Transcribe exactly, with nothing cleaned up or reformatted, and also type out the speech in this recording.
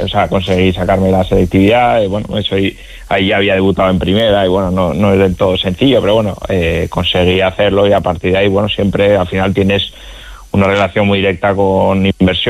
o sea, conseguí sacarme la selectividad, y bueno, eso ahí, ahí ya había debutado en primera, y bueno, no, no es del todo sencillo, pero bueno, eh, conseguí hacerlo, y a partir de ahí, bueno, siempre al final tienes una relación muy directa con inversión